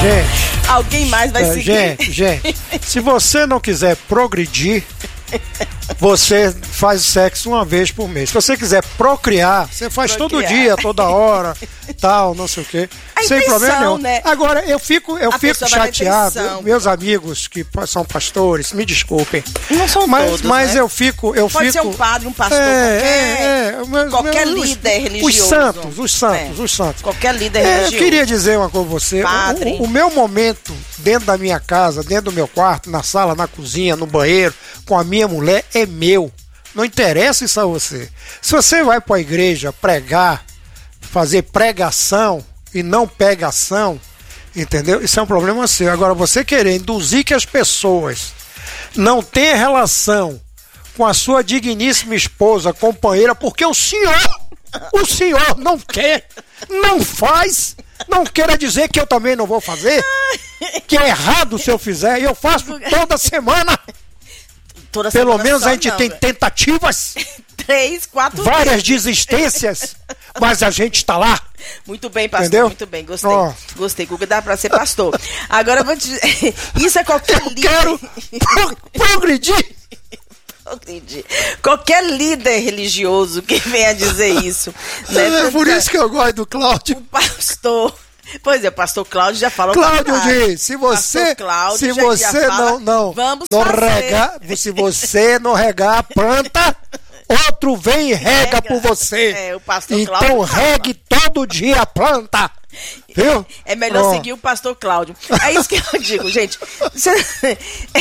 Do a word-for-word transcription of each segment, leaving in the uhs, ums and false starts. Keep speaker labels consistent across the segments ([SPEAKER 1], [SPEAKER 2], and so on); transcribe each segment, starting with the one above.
[SPEAKER 1] Gente,
[SPEAKER 2] alguém mais vai
[SPEAKER 1] é,
[SPEAKER 2] seguir.
[SPEAKER 1] Gente, gente, se você não quiser progredir, você faz sexo uma vez por mês. Se você quiser procriar, você faz
[SPEAKER 2] Procriar.
[SPEAKER 1] todo dia, toda hora, tal, não sei o quê.
[SPEAKER 2] A
[SPEAKER 1] sem
[SPEAKER 2] intenção,
[SPEAKER 1] problema nenhum.
[SPEAKER 2] né?
[SPEAKER 1] Agora, eu fico, eu
[SPEAKER 2] A
[SPEAKER 1] fico
[SPEAKER 2] pessoa vai na
[SPEAKER 1] chateado.
[SPEAKER 2] intenção.
[SPEAKER 1] Meus amigos que são pastores, me desculpem.
[SPEAKER 2] Não são
[SPEAKER 1] mas,
[SPEAKER 2] todos,
[SPEAKER 1] Mas
[SPEAKER 2] né?
[SPEAKER 1] eu fico, eu
[SPEAKER 2] Pode
[SPEAKER 1] fico.
[SPEAKER 2] ser um padre, um pastor,
[SPEAKER 1] É,
[SPEAKER 2] qualquer,
[SPEAKER 1] é, é, meus-
[SPEAKER 2] qualquer
[SPEAKER 1] meus-
[SPEAKER 2] líder
[SPEAKER 1] Os
[SPEAKER 2] religioso.
[SPEAKER 1] santos, os santos,
[SPEAKER 2] É.
[SPEAKER 1] os santos.
[SPEAKER 2] Qualquer líder
[SPEAKER 1] É, eu
[SPEAKER 2] religioso.
[SPEAKER 1] queria dizer uma coisa pra você.
[SPEAKER 2] Padre.
[SPEAKER 1] O, o- o meu momento dentro da minha casa, dentro do meu quarto, na sala, na cozinha, no banheiro, com a minha mulher, é meu. Não interessa isso a você. Se você vai para a igreja pregar, fazer pregação e não pegação, entendeu? Isso é um problema seu. Agora, você querer induzir que as pessoas não tenham relação com a sua digníssima esposa, companheira, porque o senhor, o senhor não quer, não faz, não queira dizer que eu também não vou fazer, que é errado se eu fizer, e eu faço toda semana.
[SPEAKER 2] Toda
[SPEAKER 1] Pelo
[SPEAKER 2] semana
[SPEAKER 1] menos
[SPEAKER 2] só
[SPEAKER 1] a gente
[SPEAKER 2] não,
[SPEAKER 1] tem
[SPEAKER 2] velho.
[SPEAKER 1] tentativas,
[SPEAKER 2] Três, quatro
[SPEAKER 1] várias desistências, mas a gente tá lá.
[SPEAKER 2] Muito bem, pastor,
[SPEAKER 1] Entendeu?
[SPEAKER 2] muito bem, gostei.
[SPEAKER 1] Ó.
[SPEAKER 2] Gostei, Guga, dá pra ser pastor. Agora eu vou te dizer, isso é qualquer líder.
[SPEAKER 1] Quero pro- progredir.
[SPEAKER 2] Progredir. Qualquer líder religioso que venha dizer isso. Né?
[SPEAKER 1] É por isso que eu gosto do Cláudio.
[SPEAKER 2] O pastor. Pois é, o pastor Cláudio já falou.
[SPEAKER 1] Cláudio diz, se você,
[SPEAKER 2] Pastor Cláudio
[SPEAKER 1] se
[SPEAKER 2] já-
[SPEAKER 1] você
[SPEAKER 2] já fala,
[SPEAKER 1] não, não,
[SPEAKER 2] vamos
[SPEAKER 1] não
[SPEAKER 2] fazer.
[SPEAKER 1] regar, se você não regar a planta, outro vem e rega
[SPEAKER 2] Rega.
[SPEAKER 1] por você.
[SPEAKER 2] É, o pastor
[SPEAKER 1] então
[SPEAKER 2] Cláudio fala.
[SPEAKER 1] regue todo dia a planta, viu?
[SPEAKER 2] É melhor
[SPEAKER 1] Ó.
[SPEAKER 2] seguir o pastor Cláudio. É isso que eu digo, gente. Você-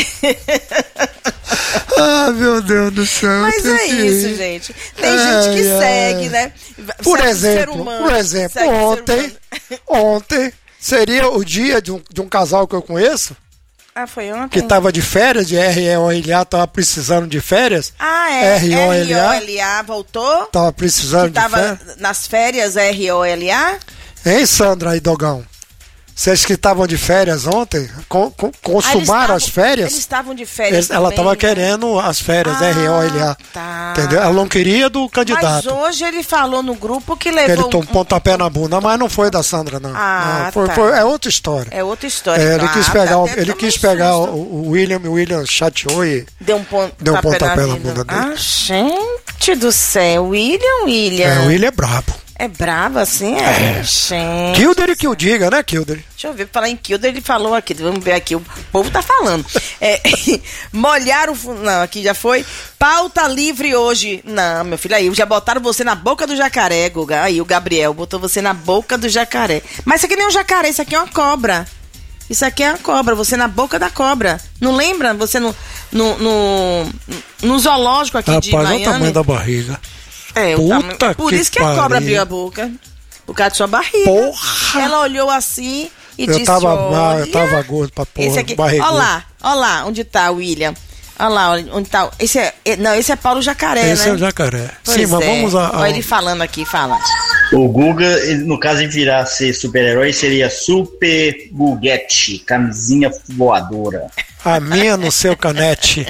[SPEAKER 1] Ah, meu Deus do céu.
[SPEAKER 2] Mas
[SPEAKER 1] eu
[SPEAKER 2] é
[SPEAKER 1] tenho que
[SPEAKER 2] isso,
[SPEAKER 1] ir.
[SPEAKER 2] gente. Tem
[SPEAKER 1] Ai,
[SPEAKER 2] gente que
[SPEAKER 1] ai.
[SPEAKER 2] segue, né?
[SPEAKER 1] Por
[SPEAKER 2] Segue o ser
[SPEAKER 1] exemplo,
[SPEAKER 2] humano,
[SPEAKER 1] por exemplo,
[SPEAKER 2] segue o ser
[SPEAKER 1] ontem,
[SPEAKER 2] humano.
[SPEAKER 1] ontem seria o dia de um, de um casal que eu conheço,
[SPEAKER 2] Ah, foi ontem?
[SPEAKER 1] que tava de férias, de R E O L A, tava precisando de férias.
[SPEAKER 2] Ah, é.
[SPEAKER 1] R O L A.
[SPEAKER 2] R O L A voltou?
[SPEAKER 1] Tava precisando
[SPEAKER 2] Que
[SPEAKER 1] de
[SPEAKER 2] tava
[SPEAKER 1] férias.
[SPEAKER 2] nas férias R O L A?
[SPEAKER 1] Hein, Sandra e Dogão? Vocês que estavam de férias ontem, con- con-
[SPEAKER 2] Ah,
[SPEAKER 1] consumaram
[SPEAKER 2] eles
[SPEAKER 1] as férias?
[SPEAKER 2] Eles estavam de férias
[SPEAKER 1] Eles- ela
[SPEAKER 2] também,
[SPEAKER 1] tava
[SPEAKER 2] né?
[SPEAKER 1] querendo as férias,
[SPEAKER 2] Ah,
[SPEAKER 1] R O L A.
[SPEAKER 2] tá.
[SPEAKER 1] Entendeu? Ela não queria do
[SPEAKER 2] Mas
[SPEAKER 1] candidato.
[SPEAKER 2] hoje ele falou no grupo que
[SPEAKER 1] Que
[SPEAKER 2] levou...
[SPEAKER 1] ele tomou um
[SPEAKER 2] um-
[SPEAKER 1] pontapé na bunda, mas não foi da Sandra, não.
[SPEAKER 2] Ah,
[SPEAKER 1] Não, foi-
[SPEAKER 2] tá.
[SPEAKER 1] foi- é outra história.
[SPEAKER 2] É outra história.
[SPEAKER 1] É, ele
[SPEAKER 2] Ah,
[SPEAKER 1] quis
[SPEAKER 2] tá,
[SPEAKER 1] pegar, o,
[SPEAKER 2] até
[SPEAKER 1] ele
[SPEAKER 2] tomei
[SPEAKER 1] quis
[SPEAKER 2] um
[SPEAKER 1] pegar
[SPEAKER 2] susto.
[SPEAKER 1] o, o William, o William chateou e
[SPEAKER 2] Deu um, pon
[SPEAKER 1] deu um pontapé na
[SPEAKER 2] vida.
[SPEAKER 1] bunda dele.
[SPEAKER 2] Ah, gente do céu. William, William.
[SPEAKER 1] É, o William é brabo.
[SPEAKER 2] É bravo assim? É. Gente.
[SPEAKER 1] Kilder que o diga, né, Kilder?
[SPEAKER 2] Deixa eu ver, falar em Kilder, ele falou aqui, vamos ver aqui, o povo tá falando. É, molhar o... fu- Não, aqui já foi. Pauta livre hoje. Não, meu filho, aí já botaram você na boca do jacaré, Guga. Aí o Gabriel botou você na boca do jacaré. Mas isso aqui nem é um jacaré, isso aqui é uma cobra. Isso aqui é uma cobra, você na boca da cobra. Não lembra? Você no, no, no, no zoológico aqui de
[SPEAKER 1] Rapaz, olha
[SPEAKER 2] Miami.
[SPEAKER 1] o tamanho da barriga.
[SPEAKER 2] É, o
[SPEAKER 1] Puta
[SPEAKER 2] tamanho. Por
[SPEAKER 1] que
[SPEAKER 2] isso que a cobra
[SPEAKER 1] pariu.
[SPEAKER 2] abriu a boca. Por causa de sua barriga.
[SPEAKER 1] Porra!
[SPEAKER 2] Ela olhou assim e
[SPEAKER 1] Eu
[SPEAKER 2] disse:
[SPEAKER 1] tava mal, eu
[SPEAKER 2] "Olha,
[SPEAKER 1] tava gordo pra porra,
[SPEAKER 2] esse aqui,
[SPEAKER 1] barrigudo."
[SPEAKER 2] Olha lá, olha lá, onde tá o William. Olha lá, onde tá. Esse é, é- não, esse é Paulo Jacaré,
[SPEAKER 1] Esse
[SPEAKER 2] né?
[SPEAKER 1] é o jacaré.
[SPEAKER 2] Pois
[SPEAKER 1] Sim, mas
[SPEAKER 2] é.
[SPEAKER 1] vamos a. a-
[SPEAKER 2] Olha ele falando aqui, fala.
[SPEAKER 3] O Guga, ele, no caso de virar ser super-herói, seria Super Guguete, camisinha voadora.
[SPEAKER 1] a minha no seu canete.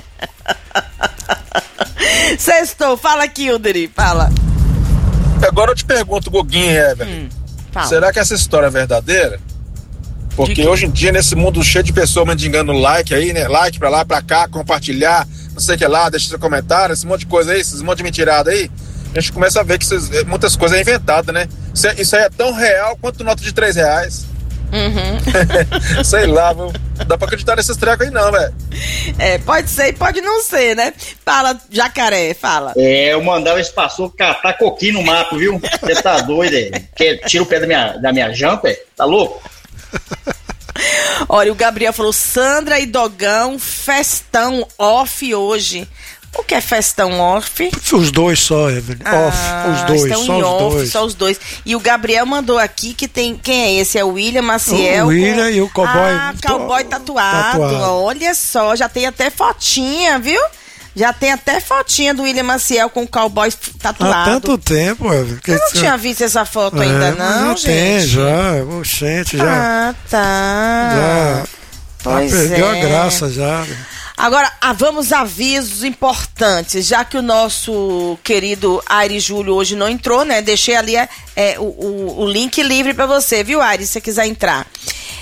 [SPEAKER 2] Sextou, fala aqui, Uderi, fala.
[SPEAKER 4] Agora eu te pergunto, Guguinha e Evelyn,
[SPEAKER 2] Hum, fala.
[SPEAKER 4] será que essa história é verdadeira?
[SPEAKER 2] De
[SPEAKER 4] Porque
[SPEAKER 2] quê?
[SPEAKER 4] hoje em dia, nesse mundo cheio de pessoas mendigando like aí, né? Like pra lá, pra cá, compartilhar, não sei o que lá, deixa seu comentário, esse monte de coisa aí, esses monte de mentirada aí. A gente começa a ver que esses- muitas coisas é inventada, né? Isso, é, isso aí é tão real quanto nota de três reais.
[SPEAKER 2] Uhum.
[SPEAKER 4] Sei lá, viu? Não dá pra acreditar nesses trecos aí não, velho.
[SPEAKER 2] É, pode ser e pode não ser, né? Fala, Jacaré, fala.
[SPEAKER 3] É, eu mandava esse pastor catar coquinho no mato, viu? Você tá doido, é? Quer, tira o pé da minha, da minha janta, é? Tá louco?
[SPEAKER 2] Olha, o Gabriel falou: Sandra e Dogão, festão off hoje. O que é festão off?
[SPEAKER 1] Os dois só, Evelyn. Off, os dois,
[SPEAKER 2] estão
[SPEAKER 1] só
[SPEAKER 2] em
[SPEAKER 1] os
[SPEAKER 2] off,
[SPEAKER 1] dois.
[SPEAKER 2] só os dois. E o Gabriel mandou aqui que tem. Quem é esse? É o William Maciel.
[SPEAKER 1] O William e o cowboy.
[SPEAKER 2] Ah, cowboy tatuado.
[SPEAKER 1] Tatuado.
[SPEAKER 2] Olha só, já tem até fotinha, viu? Já tem até fotinha do William Maciel com o cowboy tatuado.
[SPEAKER 1] Há tanto tempo, Evelyn. que
[SPEAKER 2] Eu não
[SPEAKER 1] você-
[SPEAKER 2] tinha visto essa foto
[SPEAKER 1] É,
[SPEAKER 2] ainda,
[SPEAKER 1] mas
[SPEAKER 2] não,
[SPEAKER 1] já tem,
[SPEAKER 2] gente.
[SPEAKER 1] já. Oxente, já.
[SPEAKER 2] Ah, tá.
[SPEAKER 1] já
[SPEAKER 2] Pois
[SPEAKER 1] já perdeu
[SPEAKER 2] é.
[SPEAKER 1] a graça, já.
[SPEAKER 2] Agora, ah, vamos a avisos importantes, já que o nosso querido Aires Júlio hoje não entrou, né? Deixei ali é, é, o, o, o link livre para você, viu, Aires, se você quiser entrar.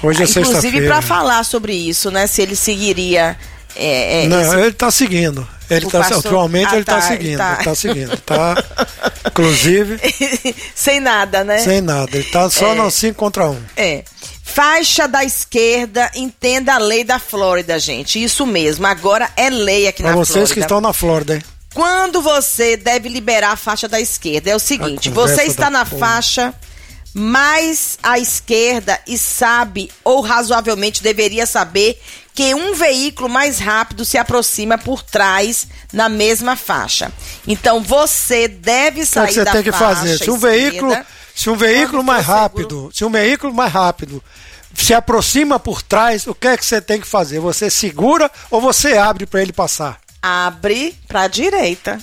[SPEAKER 1] Hoje é
[SPEAKER 2] Inclusive
[SPEAKER 1] sexta-feira.
[SPEAKER 2] para falar sobre isso, né? Se ele seguiria... É, é,
[SPEAKER 1] não,
[SPEAKER 2] esse...
[SPEAKER 1] ele está seguindo. Ele tá, pastor... Atualmente ah, ele está tá, seguindo. Tá. Ele está seguindo. Tá, inclusive...
[SPEAKER 2] sem nada, né?
[SPEAKER 1] Sem nada. Ele está só é, no cinco contra um.
[SPEAKER 2] É. Faixa da esquerda, entenda a lei da Flórida, gente. Isso mesmo. Agora é lei aqui pra na Flórida.
[SPEAKER 1] Para vocês que estão na Flórida, hein?
[SPEAKER 2] Quando você deve liberar a faixa da esquerda? É o seguinte, você está na porra. faixa mais à esquerda e sabe, ou razoavelmente deveria saber, que um veículo mais rápido se aproxima por trás na mesma faixa. Então você deve sair
[SPEAKER 1] que você
[SPEAKER 2] da
[SPEAKER 1] tem que
[SPEAKER 2] faixa
[SPEAKER 1] fazer. Se um veículo, se um veículo mais rápido, seguro. se um veículo mais rápido se aproxima por trás, o que é que você tem que fazer? Você segura ou você abre para ele passar?
[SPEAKER 2] Abre para a direita.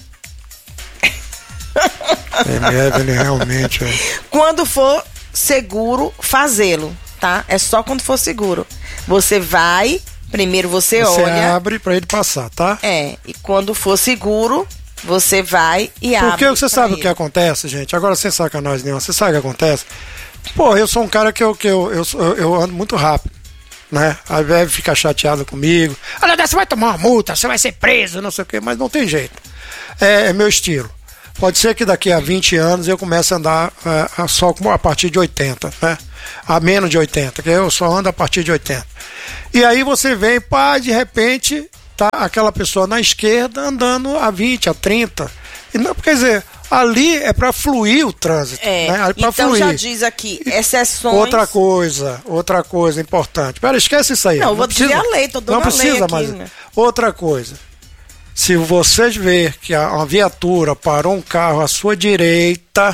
[SPEAKER 1] É, ele realmente é.
[SPEAKER 2] Quando for seguro, fazê-lo, tá? É só quando for seguro. Você vai, primeiro você, você olha...
[SPEAKER 1] Você abre para ele passar, tá?
[SPEAKER 2] É, e quando for seguro, você vai e abre.
[SPEAKER 1] Porque você sabe ele. o que acontece, gente? Agora, sem sacanagem nenhuma, você sabe o que acontece? Pô, eu sou um cara que eu, que eu, eu, eu, eu ando muito rápido, né? A Bebe fica chateada comigo. Olha, você vai tomar uma multa, você vai ser preso, não sei o quê, mas não tem jeito. É, é meu estilo. Pode ser que daqui a vinte anos eu comece a andar é, só a partir de oitenta, né? A menos de oitenta, que eu só ando a partir de oitenta. E aí você vem, pá, de repente, tá aquela pessoa na esquerda andando a vinte, a trinta. E não, quer dizer, ali é para fluir o trânsito.
[SPEAKER 2] É,
[SPEAKER 1] né? É
[SPEAKER 2] então
[SPEAKER 1] fluir.
[SPEAKER 2] Já diz aqui, exceções...
[SPEAKER 1] Outra coisa, outra coisa importante. Pera, esquece isso aí.
[SPEAKER 2] Não,
[SPEAKER 1] não
[SPEAKER 2] vou
[SPEAKER 1] precisa,
[SPEAKER 2] dizer a lei, tô dando
[SPEAKER 1] Não
[SPEAKER 2] a
[SPEAKER 1] precisa
[SPEAKER 2] lei aqui,
[SPEAKER 1] mais.
[SPEAKER 2] né?
[SPEAKER 1] Outra coisa. Se você ver que a viatura parou um carro à sua direita,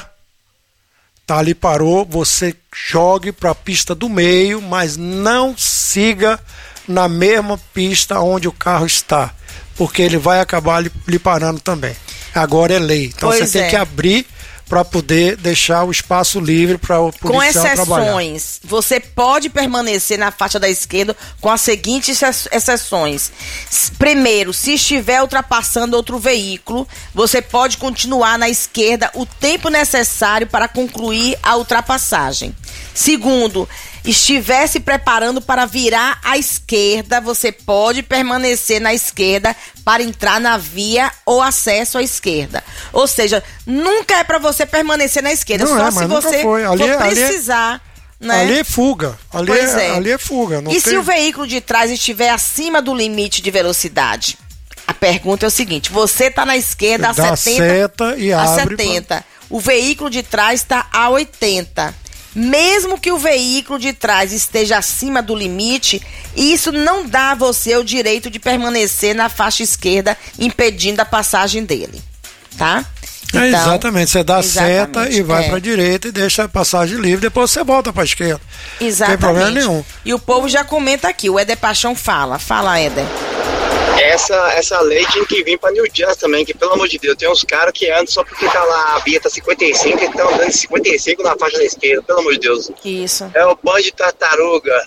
[SPEAKER 1] tá ali, parou, você jogue para a pista do meio, mas não siga na mesma pista onde o carro está, porque ele vai acabar lhe, lhe parando também. Agora é lei, então
[SPEAKER 2] pois
[SPEAKER 1] você
[SPEAKER 2] é.
[SPEAKER 1] tem que abrir para poder deixar o espaço livre para o policial trabalhar.
[SPEAKER 2] Com exceções, você pode permanecer na faixa da esquerda com as seguintes exceções. Primeiro, se estiver ultrapassando outro veículo, você pode continuar na esquerda o tempo necessário para concluir a ultrapassagem. Segundo, estiver se preparando para virar à esquerda, você pode permanecer na esquerda para entrar na via ou acesso à esquerda. Ou seja, nunca é para você permanecer na esquerda,
[SPEAKER 1] não
[SPEAKER 2] só
[SPEAKER 1] é,
[SPEAKER 2] se você for
[SPEAKER 1] ali,
[SPEAKER 2] precisar.
[SPEAKER 1] Ali,
[SPEAKER 2] né?
[SPEAKER 1] ali é fuga. Ali,
[SPEAKER 2] pois
[SPEAKER 1] é,
[SPEAKER 2] é.
[SPEAKER 1] ali é fuga. Não
[SPEAKER 2] e
[SPEAKER 1] tem...
[SPEAKER 2] se o veículo de trás estiver acima do limite de velocidade? A pergunta é o seguinte, você está na esquerda a
[SPEAKER 1] Dá
[SPEAKER 2] setenta,
[SPEAKER 1] seta e
[SPEAKER 2] a
[SPEAKER 1] abre
[SPEAKER 2] setenta.
[SPEAKER 1] Pra...
[SPEAKER 2] O veículo de trás está a oitenta. Mesmo que o veículo de trás esteja acima do limite, isso não dá a você o direito de permanecer na faixa esquerda, impedindo a passagem dele, tá?
[SPEAKER 1] Então, é, exatamente, você dá
[SPEAKER 2] exatamente,
[SPEAKER 1] seta e vai
[SPEAKER 2] é.
[SPEAKER 1] para a direita e deixa a passagem livre, depois você volta para a esquerda.
[SPEAKER 2] Exatamente.
[SPEAKER 1] Não tem problema nenhum.
[SPEAKER 2] E o povo já comenta aqui, o Éder Paixão fala. Fala, Éder.
[SPEAKER 5] Essa, essa lei tinha que vir para New Jersey também, que pelo amor de Deus, tem uns caras que andam só porque tá lá, a via tá cinquenta e cinco, e estão andando cinquenta e cinco na faixa da esquerda, pelo amor de Deus.
[SPEAKER 2] Isso.
[SPEAKER 5] É o bando de tartaruga.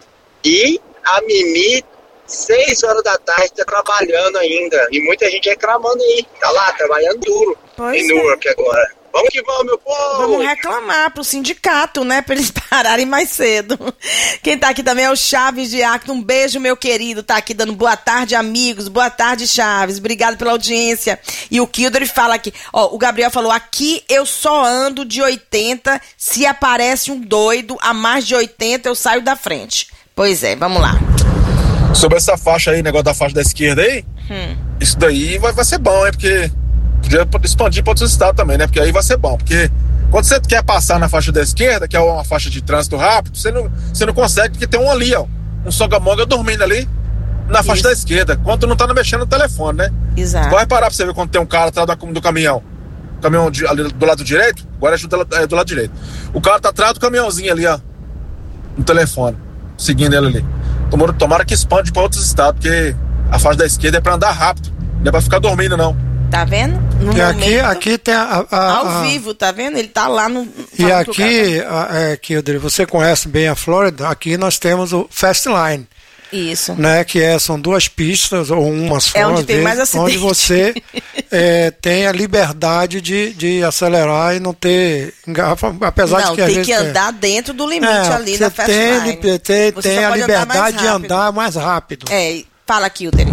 [SPEAKER 5] E a Mimi, seis horas da tarde, tá trabalhando ainda. E muita gente reclamando aí. Tá lá, trabalhando duro.
[SPEAKER 2] Pois
[SPEAKER 5] em Newark agora. Vamos que vamos, meu povo!
[SPEAKER 2] Vamos reclamar pro sindicato, né? Pra eles pararem mais cedo. Quem tá aqui também é o Chaves de Acto. Um beijo, meu querido. Tá aqui dando boa tarde, amigos. Boa tarde, Chaves. Obrigado pela audiência. E o Kilder fala aqui. Ó, o Gabriel falou, aqui eu só ando de oitenta. Se aparece um doido a mais de oitenta, eu saio da frente. Pois é, vamos lá.
[SPEAKER 4] Sobre essa faixa aí, negócio da faixa da esquerda aí, hum. isso daí vai, vai ser bom, hein? Porque podia expandir para outros estados também, né? Porque aí vai ser bom. Porque quando você quer passar na faixa da esquerda, que é uma faixa de trânsito rápido, você não, você não consegue, porque tem um ali, ó. Um songamonga dormindo ali na faixa Isso. da esquerda. Quando não tá mexendo no telefone, né?
[SPEAKER 2] Exato.
[SPEAKER 4] Vai parar pra você ver quando tem um cara atrás do, do caminhão. O caminhão de, ali do lado direito, agora é do, é do lado direito. O cara tá atrás do caminhãozinho ali, ó. No telefone. Seguindo ele ali. Tomara, tomara que expande para outros estados, porque a faixa da esquerda é para andar rápido, não é para ficar dormindo, não.
[SPEAKER 2] Tá vendo? No
[SPEAKER 1] e
[SPEAKER 2] momento,
[SPEAKER 1] aqui, aqui tem a, a,
[SPEAKER 2] ao
[SPEAKER 1] a,
[SPEAKER 2] vivo, tá vendo? Ele tá lá no.
[SPEAKER 1] E aqui, a, é, que você conhece bem a Flórida, aqui nós temos o Fast Line.
[SPEAKER 2] Isso.
[SPEAKER 1] Né, que é, são duas pistas, ou uma só,
[SPEAKER 2] é onde
[SPEAKER 1] às
[SPEAKER 2] tem
[SPEAKER 1] vezes,
[SPEAKER 2] mais acidente.
[SPEAKER 1] onde você é, tem a liberdade de, de acelerar e não ter engarrafa, apesar
[SPEAKER 2] não,
[SPEAKER 1] de que a
[SPEAKER 2] tem
[SPEAKER 1] gente
[SPEAKER 2] que andar tem, dentro do limite
[SPEAKER 1] é,
[SPEAKER 2] ali na fast
[SPEAKER 1] tem,
[SPEAKER 2] line.
[SPEAKER 1] tem,
[SPEAKER 2] Você
[SPEAKER 1] tem
[SPEAKER 2] só
[SPEAKER 1] a
[SPEAKER 2] pode
[SPEAKER 1] liberdade de
[SPEAKER 2] rápido.
[SPEAKER 1] andar mais rápido.
[SPEAKER 2] É, fala aqui, Uteri.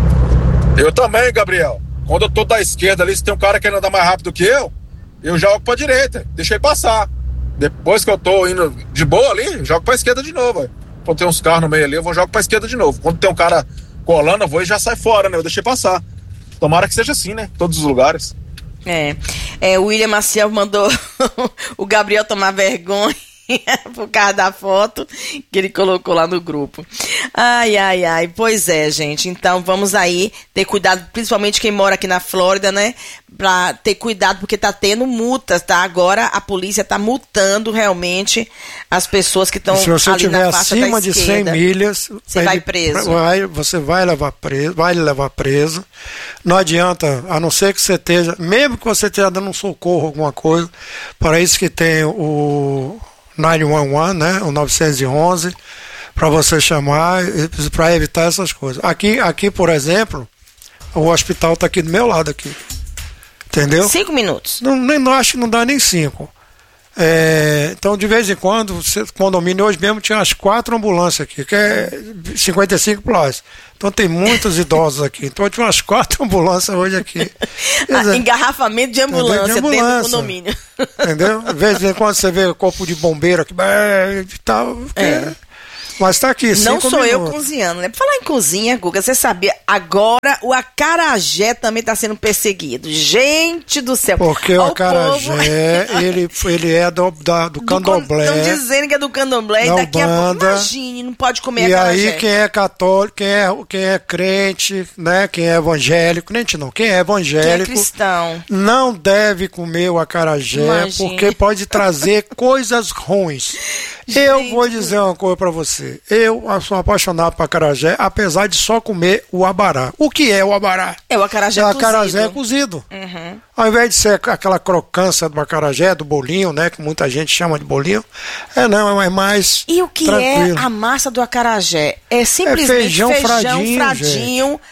[SPEAKER 4] Eu também, Gabriel. Quando eu tô da esquerda ali, se tem um cara querendo andar mais rápido que eu, eu jogo pra direita, deixa ele passar. Depois que eu tô indo de boa ali, eu jogo pra esquerda de novo. Véio. Quando tem uns carros no meio ali, eu vou jogar pra esquerda de novo. Quando tem um cara colando, eu vou e já sai fora, né? Eu deixei passar. Tomara que seja assim, né? Todos os lugares.
[SPEAKER 2] É, é o William Maciel mandou o Gabriel tomar vergonha por causa da foto que ele colocou lá no grupo. Ai, ai, ai. Pois é, gente. Então vamos aí ter cuidado, principalmente quem mora aqui na Flórida, né? Pra ter cuidado, porque tá tendo multas, tá? Agora a polícia tá multando realmente as pessoas que estão ali na faixa da esquerda.
[SPEAKER 1] Se você estiver acima de cem milhas,
[SPEAKER 2] você vai preso.
[SPEAKER 1] Vai, você vai levar preso, vai levar preso. Não adianta, a não ser que você esteja, mesmo que você esteja dando um socorro, alguma coisa, para isso que tem o nove um um, né? O nove um um, para você chamar, para evitar essas coisas. Aqui, aqui, por exemplo, o hospital está aqui do meu lado aqui. Entendeu?
[SPEAKER 2] Cinco minutos.
[SPEAKER 1] Não, nem, não acho que não dá nem cinco. É, então, de vez em quando, o condomínio hoje mesmo tinha as quatro ambulâncias aqui, que é cinquenta e cinco plus. Então tem muitos idosos aqui. Então tinha umas quatro ambulâncias hoje aqui.
[SPEAKER 2] Ah, engarrafamento de ambulância,
[SPEAKER 1] de ambulância
[SPEAKER 2] dentro do condomínio.
[SPEAKER 1] Entendeu? De vez em quando você vê o corpo de bombeiro aqui e tal. É. Mas tá aqui,
[SPEAKER 2] não sou
[SPEAKER 1] minutos.
[SPEAKER 2] eu cozinhando, né? Pra falar em cozinha, Guga, você sabia, agora o acarajé também tá sendo perseguido. Gente do céu.
[SPEAKER 1] Porque o acarajé, povo... ele, ele é do, da, do, do candomblé.
[SPEAKER 2] Estão dizendo que é do candomblé
[SPEAKER 1] da
[SPEAKER 2] e daqui
[SPEAKER 1] Ubanda,
[SPEAKER 2] a pouco, imagine, não pode comer
[SPEAKER 1] e
[SPEAKER 2] acarajé.
[SPEAKER 1] E aí quem é católico, quem é, quem é crente, né? Quem é evangélico, crente não, quem é evangélico,
[SPEAKER 2] quem é cristão,
[SPEAKER 1] não deve comer o acarajé, imagine, porque pode trazer coisas ruins. Gente, eu vou dizer uma coisa pra você. Eu sou apaixonado por acarajé, apesar de só comer o abará. O que é o abará?
[SPEAKER 2] É o acarajé
[SPEAKER 1] é o
[SPEAKER 2] cozido.
[SPEAKER 1] acarajé cozido.
[SPEAKER 2] Uhum.
[SPEAKER 1] Ao invés de ser aquela crocância do acarajé, do bolinho, né? Que muita gente chama de bolinho. É não, é mais
[SPEAKER 2] E o que
[SPEAKER 1] tranquilo.
[SPEAKER 2] É a massa do acarajé? É simplesmente
[SPEAKER 1] é feijão,
[SPEAKER 2] feijão
[SPEAKER 1] fradinho,
[SPEAKER 2] fradinho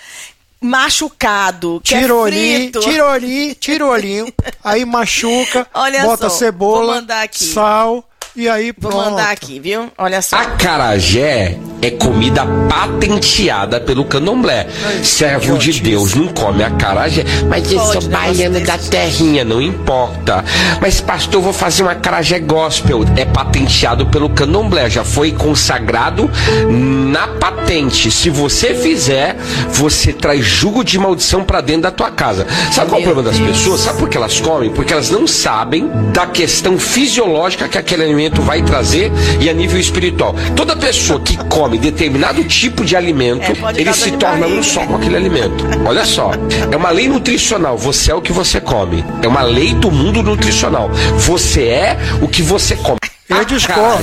[SPEAKER 2] machucado, que
[SPEAKER 1] tirolim,
[SPEAKER 2] é frito.
[SPEAKER 1] tirolim, tirolinho. Aí machuca,
[SPEAKER 2] Olha
[SPEAKER 1] bota
[SPEAKER 2] só,
[SPEAKER 1] cebola,
[SPEAKER 2] vou mandar aqui.
[SPEAKER 1] sal... E aí,
[SPEAKER 2] vou
[SPEAKER 1] pronto.
[SPEAKER 2] mandar aqui, viu? Olha só.
[SPEAKER 6] Acarajé é comida patenteada pelo candomblé. Ai, servo de Deus, Deus não come acarajé. Mas eu sou baiano da terrinha, não importa. Mas pastor, vou fazer um acarajé gospel. É patenteado pelo candomblé. Já foi consagrado na patente. Se você fizer, você traz jugo de maldição pra dentro da tua casa. Sabe qual é o problema das pessoas? Sabe por que elas comem? Porque elas não sabem da questão fisiológica que aquele alimento vai trazer e a nível espiritual. Toda pessoa que come determinado tipo de alimento, é, ele se torna um só com aquele alimento. Olha só, é uma lei nutricional. Você é o que você come. É uma lei do mundo nutricional. Você é o que você come.
[SPEAKER 1] Eu discordo.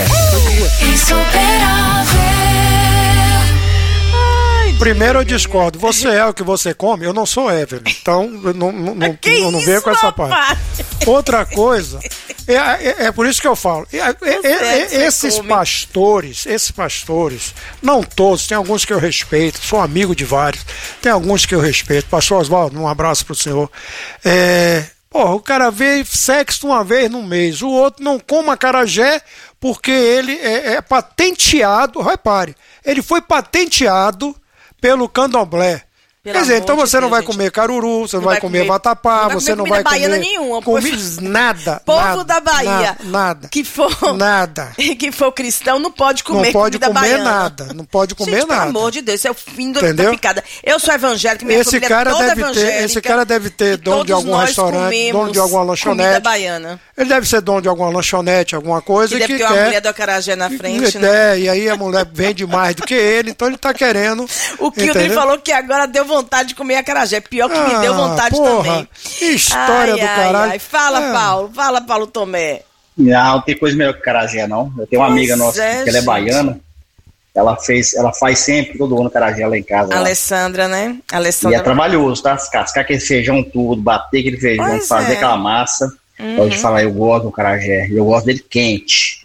[SPEAKER 1] Primeiro eu discordo. Você é o que você come, eu não sou Evelyn. Então, eu não, não, não, eu não venho com essa parte. Outra coisa, é, é, é por isso que eu falo. É, é, é, esses pastores, esses pastores, não todos, tem alguns que eu respeito, sou amigo de vários, tem alguns que eu respeito. Pastor Oswaldo, um abraço pro senhor. É, porra, o cara vê sexo uma vez no mês, o outro não come acarajé porque ele é, é patenteado, repare, ele foi patenteado pelo candomblé. Pelo Quer dizer, então você de não Deus, vai gente. comer caruru, você não, não vai comer, comer vatapá, você não vai comer...
[SPEAKER 2] baiana nenhuma.
[SPEAKER 1] Comi... Nada.
[SPEAKER 2] Povo
[SPEAKER 1] nada,
[SPEAKER 2] da Bahia.
[SPEAKER 1] Nada, nada.
[SPEAKER 2] Que for...
[SPEAKER 1] Nada.
[SPEAKER 2] Que for cristão não pode comer
[SPEAKER 1] Não pode
[SPEAKER 2] comida
[SPEAKER 1] comer
[SPEAKER 2] baiana.
[SPEAKER 1] nada. Não pode comer
[SPEAKER 2] gente,
[SPEAKER 1] nada.
[SPEAKER 2] Pelo amor de Deus, isso é o fim do,
[SPEAKER 1] da
[SPEAKER 2] picada. Eu sou evangélica, minha
[SPEAKER 1] esse
[SPEAKER 2] família
[SPEAKER 1] cara
[SPEAKER 2] é toda
[SPEAKER 1] deve
[SPEAKER 2] evangélica.
[SPEAKER 1] ter, Esse cara deve ter dono de algum restaurante, dono de alguma lanchonete.
[SPEAKER 2] Comida baiana.
[SPEAKER 1] Ele deve ser dono de alguma lanchonete, alguma coisa.
[SPEAKER 2] Que
[SPEAKER 1] e
[SPEAKER 2] deve
[SPEAKER 1] que
[SPEAKER 2] ter
[SPEAKER 1] quer...
[SPEAKER 2] uma mulher do acarajé na frente,
[SPEAKER 1] é,
[SPEAKER 2] né?
[SPEAKER 1] E aí a mulher vende mais do que ele, então ele tá querendo...
[SPEAKER 2] O Kilden falou que agora deu vontade de comer acarajé. Pior que
[SPEAKER 1] ah,
[SPEAKER 2] me deu vontade
[SPEAKER 1] porra,
[SPEAKER 2] também.
[SPEAKER 1] Que história
[SPEAKER 2] ai,
[SPEAKER 1] do
[SPEAKER 2] ai,
[SPEAKER 1] caralho.
[SPEAKER 2] Ai. Fala,
[SPEAKER 1] é.
[SPEAKER 2] Paulo. Fala, Paulo Tomé.
[SPEAKER 3] Não, não tem coisa melhor que acarajé, não. Eu tenho uma
[SPEAKER 2] pois
[SPEAKER 3] amiga nossa
[SPEAKER 2] é,
[SPEAKER 3] que ela é
[SPEAKER 2] gente.
[SPEAKER 3] baiana. Ela, fez, ela faz sempre, todo ano, acarajé lá em casa.
[SPEAKER 2] Alessandra,
[SPEAKER 3] lá.
[SPEAKER 2] né? Alessandra.
[SPEAKER 3] E é trabalhoso, tá? Cascar aquele feijão tudo, bater aquele feijão,
[SPEAKER 2] pois
[SPEAKER 3] fazer
[SPEAKER 2] é.
[SPEAKER 3] aquela massa.
[SPEAKER 2] Uhum.
[SPEAKER 3] Pode falar, eu gosto do acarajé. Eu gosto dele quente.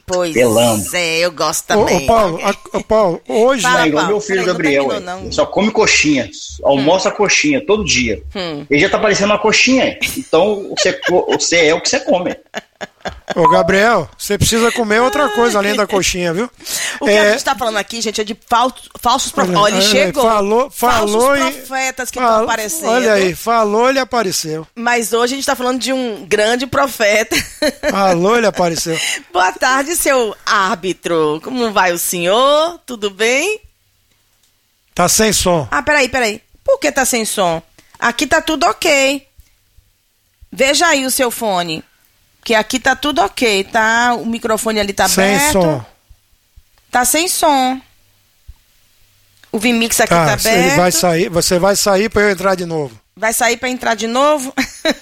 [SPEAKER 2] Pois
[SPEAKER 3] pelando.
[SPEAKER 2] é, eu gosto
[SPEAKER 1] Ô,
[SPEAKER 2] também.
[SPEAKER 1] ô, Paulo, a- ô, Paulo, hoje...
[SPEAKER 2] Fala,
[SPEAKER 3] É igual
[SPEAKER 2] Paulo.
[SPEAKER 3] meu filho
[SPEAKER 2] Peraí, não
[SPEAKER 3] Gabriel,
[SPEAKER 2] terminou,
[SPEAKER 3] ué.
[SPEAKER 2] não.
[SPEAKER 3] Ele só come coxinha, almoça coxinha todo dia.
[SPEAKER 2] Hum.
[SPEAKER 3] Ele já tá parecendo uma coxinha, é. Então você, co- você é o que você come.
[SPEAKER 1] Ô, Gabriel, você precisa comer outra coisa além da coxinha, viu?
[SPEAKER 2] O que a gente tá falando aqui, gente, é de fal- falsos profetas. Olha, ele chegou.
[SPEAKER 1] Falou, falou
[SPEAKER 2] falsos
[SPEAKER 1] e...
[SPEAKER 2] profetas que
[SPEAKER 1] fal-
[SPEAKER 2] estão aparecendo.
[SPEAKER 1] Olha aí, falou, ele apareceu.
[SPEAKER 2] Mas hoje a gente tá falando de um grande profeta.
[SPEAKER 1] Falou, ele apareceu.
[SPEAKER 2] Boa tarde, seu árbitro. Como vai o senhor? Tudo bem?
[SPEAKER 1] Tá sem som.
[SPEAKER 2] Ah, peraí, peraí. Por que tá sem som? Aqui tá tudo ok. Veja aí o seu fone. Porque aqui tá tudo ok, tá? O microfone ali tá
[SPEAKER 1] Sem
[SPEAKER 2] aberto.
[SPEAKER 1] som.
[SPEAKER 2] Tá sem som. O Vimix aqui tá,
[SPEAKER 1] Tá,
[SPEAKER 2] aberto.
[SPEAKER 1] ele vai sair, você vai sair pra eu entrar de novo.
[SPEAKER 2] Vai sair pra entrar de novo?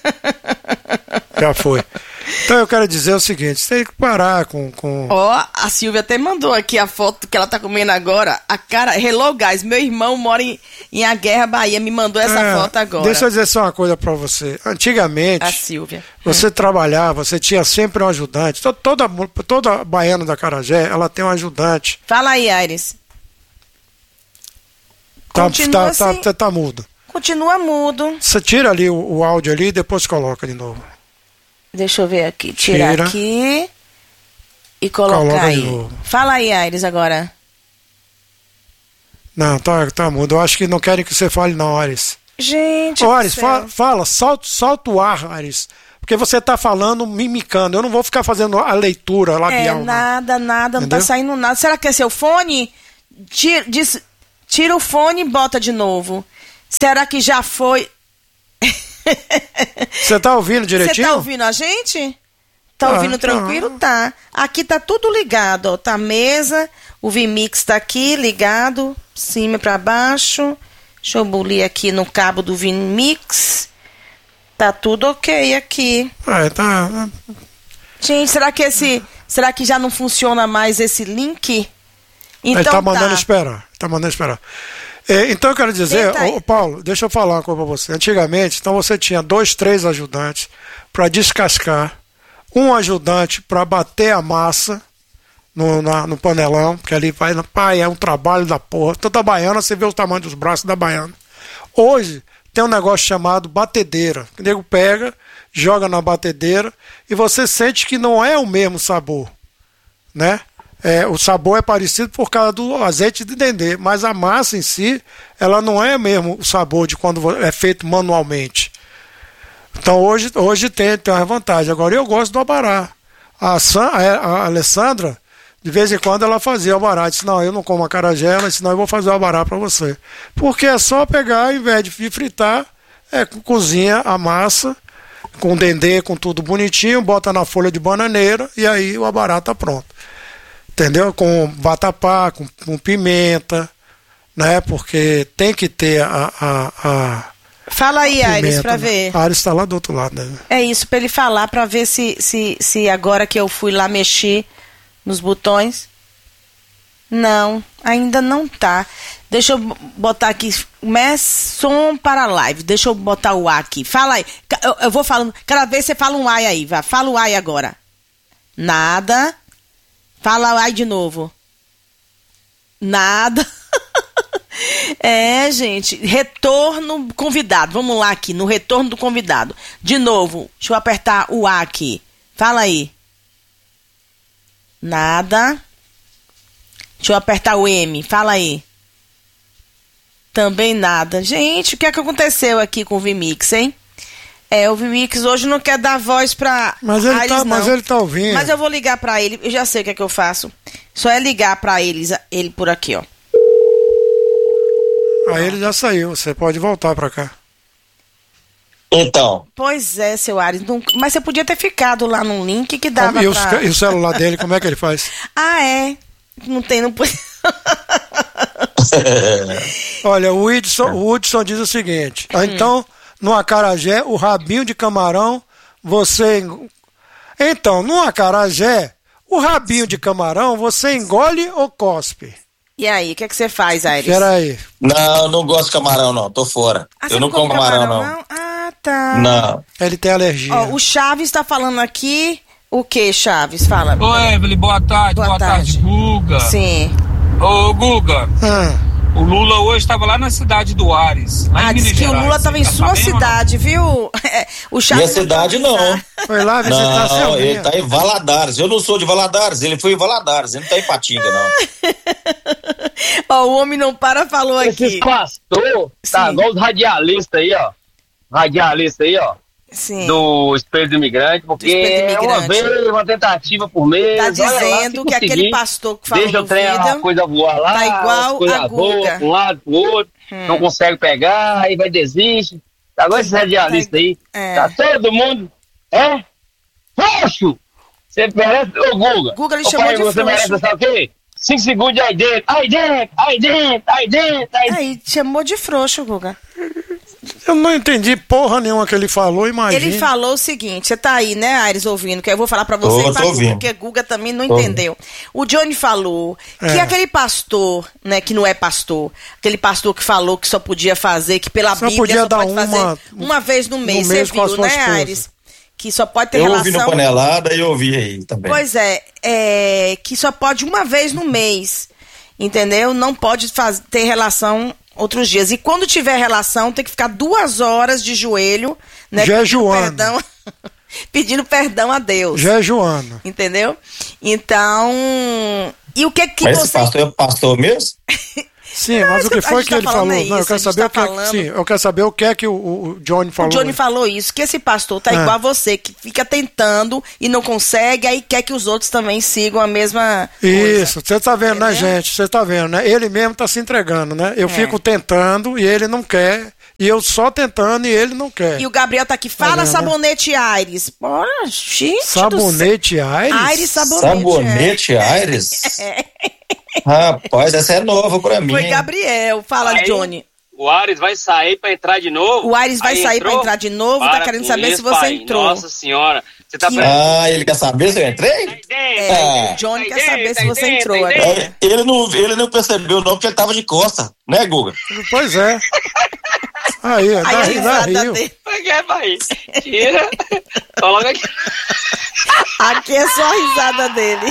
[SPEAKER 1] Já foi. Então eu quero dizer o seguinte, você tem que parar com... com...
[SPEAKER 2] Ó, a Silvia até mandou aqui a foto que ela tá comendo agora. A cara... Hello, guys. Meu irmão mora em, em A Guerra, Bahia. Me mandou essa
[SPEAKER 1] É,
[SPEAKER 2] foto agora.
[SPEAKER 1] Deixa eu dizer só uma coisa pra você. Antigamente,
[SPEAKER 2] A Silvia.
[SPEAKER 1] você trabalhava, você tinha sempre um ajudante. To- Toda, toda baiana da Acarajé, ela tem um ajudante.
[SPEAKER 2] Fala aí, Aires.
[SPEAKER 1] Tá,
[SPEAKER 2] Continua
[SPEAKER 1] tá, tá,
[SPEAKER 2] assim.
[SPEAKER 1] tá, tá mudo.
[SPEAKER 2] Continua mudo.
[SPEAKER 1] Você tira ali o, o áudio ali e depois coloca de novo.
[SPEAKER 2] Deixa eu ver aqui. Tirar
[SPEAKER 1] Tira.
[SPEAKER 2] aqui e colocar
[SPEAKER 1] Coloca de
[SPEAKER 2] aí.
[SPEAKER 1] novo.
[SPEAKER 2] Fala aí, Aires, agora.
[SPEAKER 1] Não, tá, tá mudo. Eu acho que não querem que você fale não, Ares.
[SPEAKER 2] Gente,
[SPEAKER 1] Ô,
[SPEAKER 2] do
[SPEAKER 1] Ares,
[SPEAKER 2] céu.
[SPEAKER 1] fala, fala solta, solta o ar, Ares. Porque você tá falando, mimicando. Eu não vou ficar fazendo a leitura
[SPEAKER 2] É,
[SPEAKER 1] labial. não.
[SPEAKER 2] nada, nada, não tá
[SPEAKER 1] Entendeu?
[SPEAKER 2] saindo nada. Será que é seu fone? Tira, diz- tira o fone e bota de novo. Será que já foi?
[SPEAKER 1] Você tá ouvindo
[SPEAKER 2] Você
[SPEAKER 1] direitinho?
[SPEAKER 2] tá ouvindo a gente? Tá
[SPEAKER 1] Tá,
[SPEAKER 2] ouvindo
[SPEAKER 1] tá.
[SPEAKER 2] tranquilo? Tá. Aqui tá tudo ligado, ó. Tá a mesa, o Vimix tá aqui ligado, cima pra baixo. Deixa eu bulir aqui no cabo do Vimix. Tá tudo ok aqui.
[SPEAKER 1] É, tá.
[SPEAKER 2] Gente, será que esse, será que já não funciona mais esse link? Então
[SPEAKER 1] Ele tá mandando
[SPEAKER 2] tá.
[SPEAKER 1] esperar. Tá mandando esperar. É, então eu quero dizer,
[SPEAKER 2] Tenta aí.
[SPEAKER 1] ô, Paulo, deixa eu falar uma coisa pra você. Antigamente, então você tinha dois, três ajudantes para descascar, um ajudante para bater a massa no, na- no panelão, porque ali vai, pai, é um trabalho da porra. Toda baiana, você vê o tamanho dos braços da baiana. Hoje tem um negócio chamado batedeira. O nego pega, joga na batedeira e você sente que não é o mesmo sabor, né? É, o sabor é parecido por causa do azeite de dendê, mas a massa em si, ela não é mesmo o sabor de quando é feito manualmente. Então hoje, hoje tem, tem uma vantagem. Agora eu gosto do abará. A, San, a, a Alessandra, de vez em quando ela fazia o abará. Disse, não, eu não como acarajé, ela disse, não, eu vou fazer o abará para você. Porque é só pegar, ao invés de fritar, é, cozinha a massa, com dendê, com tudo bonitinho, bota na folha de bananeira e aí o abará tá pronto. Entendeu? Com vatapá, com, com pimenta, né? Porque tem que ter a, a, a
[SPEAKER 2] Fala aí, Aires,
[SPEAKER 1] pimenta,
[SPEAKER 2] pra
[SPEAKER 1] né?
[SPEAKER 2] ver.
[SPEAKER 1] A Aires está lá do outro lado, né?
[SPEAKER 2] É isso, pra ele falar, pra ver se, se, se agora que eu fui lá mexer nos botões. Não, ainda não tá. Deixa eu botar aqui, som para live. Deixa eu botar o A aqui. Fala aí. Eu, eu vou falando, cada vez você fala um ai aí, vai. Fala o ai agora. Nada. Fala o ai de novo. Nada. É, gente, retorno convidado. Vamos lá aqui, no retorno do convidado. De novo, deixa eu apertar o A aqui. Fala aí. Nada. Deixa eu apertar o M. Fala aí. Também nada. Gente, o que é que aconteceu aqui com o Vimix, hein? É, o Vimix hoje não quer dar voz pra
[SPEAKER 1] Mas ele,
[SPEAKER 2] Aires,
[SPEAKER 1] tá,
[SPEAKER 2] não.
[SPEAKER 1] mas ele tá ouvindo.
[SPEAKER 2] Mas eu vou ligar pra ele. Eu já sei o que é que eu faço. Só é ligar pra eles, ele por aqui, ó.
[SPEAKER 1] Aí ele já saiu, você pode voltar pra cá.
[SPEAKER 3] Então,
[SPEAKER 2] Pois é, seu Ares. Não... Mas você podia ter ficado lá no link que dava
[SPEAKER 1] e, os-
[SPEAKER 2] pra...
[SPEAKER 1] e o celular dele, como é que ele faz?
[SPEAKER 2] Ah, é? Não tem, não pode...
[SPEAKER 1] Olha, o Hudson, o Hudson diz o seguinte:
[SPEAKER 2] Hum.
[SPEAKER 1] ah, então, no acarajé, o rabinho de camarão, você. eng- Então, no acarajé, o rabinho de camarão, você engole ou cospe?
[SPEAKER 2] E aí, o que é que você faz, Aires?
[SPEAKER 1] Peraí.
[SPEAKER 7] Não, não gosto de camarão, não. Tô fora.
[SPEAKER 2] Ah, você
[SPEAKER 7] eu não
[SPEAKER 2] come
[SPEAKER 7] como camarão, não.
[SPEAKER 2] Ah, tá.
[SPEAKER 7] Não.
[SPEAKER 1] Ele tem alergia.
[SPEAKER 2] Ó, o Chaves tá falando aqui, O que, Chaves? Fala.
[SPEAKER 8] Ô, Evelyn, boa tarde.
[SPEAKER 2] Boa,
[SPEAKER 8] boa
[SPEAKER 2] tarde.
[SPEAKER 8] tarde, Guga.
[SPEAKER 2] Sim.
[SPEAKER 8] Ô, Guga.
[SPEAKER 1] Ah.
[SPEAKER 8] O Lula hoje estava lá na cidade do Ares. Lá
[SPEAKER 2] Ah,
[SPEAKER 8] em
[SPEAKER 2] disse
[SPEAKER 8] Minas
[SPEAKER 2] que o
[SPEAKER 8] Gerais.
[SPEAKER 2] Lula estava em
[SPEAKER 8] Tá
[SPEAKER 2] sua
[SPEAKER 8] sabendo,
[SPEAKER 2] cidade, viu? O Chaves
[SPEAKER 7] Minha cidade não.
[SPEAKER 1] Foi lá visitar seu
[SPEAKER 7] Não, ele
[SPEAKER 1] filho.
[SPEAKER 7] tá em Valadares. Eu não sou de Valadares, ele foi em Valadares, ele não tá em Patinga, não.
[SPEAKER 2] Ó, o homem não para falou aqui.
[SPEAKER 9] Esses pastor, tá
[SPEAKER 2] Sim.
[SPEAKER 9] igual os radialistas aí, ó. Radialista aí, ó.
[SPEAKER 2] Sim.
[SPEAKER 9] Do Espelho do Imigrante, porque
[SPEAKER 2] Do Espelho do
[SPEAKER 9] é uma
[SPEAKER 2] Imigrante.
[SPEAKER 9] vez, uma tentativa por mês.
[SPEAKER 2] Tá
[SPEAKER 9] olha lá,
[SPEAKER 2] dizendo
[SPEAKER 9] se
[SPEAKER 2] que aquele
[SPEAKER 9] conseguir,
[SPEAKER 2] pastor que falou
[SPEAKER 9] deixa
[SPEAKER 2] do
[SPEAKER 9] o trem, a
[SPEAKER 2] vídeo
[SPEAKER 9] coisa voar lá,
[SPEAKER 2] tá igual
[SPEAKER 9] as coisas
[SPEAKER 2] a
[SPEAKER 9] voam
[SPEAKER 2] Guga.
[SPEAKER 9] pra um lado, pro outro,
[SPEAKER 2] Hum.
[SPEAKER 9] não consegue pegar, aí vai desistir. Agora esses radialistas aí,
[SPEAKER 2] É.
[SPEAKER 9] tá todo mundo, é? Frouxo! Você merece, ô Guga.
[SPEAKER 2] Guga, ele
[SPEAKER 9] Ô,
[SPEAKER 2] chamou
[SPEAKER 9] pai,
[SPEAKER 2] de
[SPEAKER 9] você merece,
[SPEAKER 2] frouxo.
[SPEAKER 9] sabe o quê? Cinco segundos aí dentro, aí dentro, aí dentro, aí dentro, aí dentro.
[SPEAKER 2] Aí, chamou de frouxo, Guga.
[SPEAKER 1] Eu não entendi porra nenhuma que ele falou, imagina.
[SPEAKER 2] Ele falou o seguinte, você tá aí, né, Aires, ouvindo, que eu vou falar pra você
[SPEAKER 7] Tô,
[SPEAKER 2] e pra
[SPEAKER 7] tô
[SPEAKER 2] Guga,
[SPEAKER 7] ouvindo.
[SPEAKER 2] porque Guga também não
[SPEAKER 7] Tô
[SPEAKER 2] entendeu. O Johnny falou que
[SPEAKER 1] É.
[SPEAKER 2] aquele pastor, né, que não é pastor, aquele pastor que falou que só podia fazer, que pela
[SPEAKER 1] Só
[SPEAKER 2] Bíblia
[SPEAKER 1] podia
[SPEAKER 2] só
[SPEAKER 1] dar
[SPEAKER 2] pode
[SPEAKER 1] uma-
[SPEAKER 2] fazer uma vez no mês,
[SPEAKER 1] no mês
[SPEAKER 2] você
[SPEAKER 1] com a
[SPEAKER 2] viu,
[SPEAKER 1] sua
[SPEAKER 2] né,
[SPEAKER 1] esposa.
[SPEAKER 2] Aires? Que só pode ter
[SPEAKER 7] Eu ouvi no
[SPEAKER 2] relação...
[SPEAKER 7] Panelada e eu ouvi aí também.
[SPEAKER 2] Pois é, é, que só pode uma vez no mês, entendeu? Não pode faz, ter relação outros dias. E quando tiver relação, tem que ficar duas horas de joelho, né?
[SPEAKER 1] Jejuando.
[SPEAKER 2] Pedindo perdão, pedindo perdão a Deus.
[SPEAKER 1] Jejuano.
[SPEAKER 2] Entendeu? Então, e o que que
[SPEAKER 7] Mas esse
[SPEAKER 2] você...
[SPEAKER 7] pastor é pastor mesmo?
[SPEAKER 1] Sim, mas o que
[SPEAKER 2] a
[SPEAKER 1] foi
[SPEAKER 2] gente
[SPEAKER 1] que
[SPEAKER 2] tá
[SPEAKER 1] ele
[SPEAKER 2] falando
[SPEAKER 1] falou?
[SPEAKER 2] é
[SPEAKER 1] Não, eu
[SPEAKER 2] isso,
[SPEAKER 1] quero
[SPEAKER 2] a gente
[SPEAKER 1] saber
[SPEAKER 2] tá
[SPEAKER 1] o que é que,
[SPEAKER 2] falando-
[SPEAKER 1] sim, eu quero saber o que é que o, o Johnny
[SPEAKER 2] O
[SPEAKER 1] falou.
[SPEAKER 2] Johnny falou isso, que esse pastor tá
[SPEAKER 1] Ah.
[SPEAKER 2] igual a você, que fica tentando e não consegue, aí quer que os outros também sigam a mesma coisa.
[SPEAKER 1] Isso, você tá vendo, né,
[SPEAKER 2] Entendeu?
[SPEAKER 1] gente? Você tá vendo, né? Ele mesmo tá se entregando, né? Eu
[SPEAKER 2] É.
[SPEAKER 1] fico tentando e ele não quer. E eu só tentando e ele não quer.
[SPEAKER 2] E o Gabriel tá aqui, fala
[SPEAKER 1] vendo, né?
[SPEAKER 2] sabonete Aires. Bora, gente.
[SPEAKER 1] Sabonete Aires?
[SPEAKER 2] Aires sabonete.
[SPEAKER 7] Sabonete Aires? Rapaz, essa é nova pra
[SPEAKER 2] É.
[SPEAKER 7] mim.
[SPEAKER 2] Foi Gabriel. Fala,
[SPEAKER 10] Aí,
[SPEAKER 2] Johnny.
[SPEAKER 10] O Ares vai sair pra entrar de novo?
[SPEAKER 2] O Aires vai
[SPEAKER 10] Aí
[SPEAKER 2] sair
[SPEAKER 10] entrou?
[SPEAKER 2] pra entrar de novo, tá
[SPEAKER 10] Para
[SPEAKER 2] querendo
[SPEAKER 10] com
[SPEAKER 2] saber
[SPEAKER 10] isso,
[SPEAKER 2] se você
[SPEAKER 10] pai.
[SPEAKER 2] entrou.
[SPEAKER 10] Nossa senhora. Você tá
[SPEAKER 2] Que-
[SPEAKER 10] pre-
[SPEAKER 7] Ah, ele quer saber se eu entrei?
[SPEAKER 2] É,
[SPEAKER 7] É.
[SPEAKER 2] o Johnny
[SPEAKER 10] Tá
[SPEAKER 2] quer saber
[SPEAKER 10] dentro,
[SPEAKER 2] se
[SPEAKER 10] tá
[SPEAKER 2] você
[SPEAKER 10] dentro,
[SPEAKER 2] entrou
[SPEAKER 10] tá
[SPEAKER 2] agora.
[SPEAKER 7] É, ele, não, ele não percebeu não, porque ele tava de costa, né, Guga?
[SPEAKER 1] Pois é. Aí,
[SPEAKER 2] Aí
[SPEAKER 1] dá,
[SPEAKER 2] a
[SPEAKER 1] dá
[SPEAKER 2] risada
[SPEAKER 1] rio.
[SPEAKER 2] dele.
[SPEAKER 10] Como é que é, pai? Tira. Coloca aqui.
[SPEAKER 2] Aqui é só a risada dele.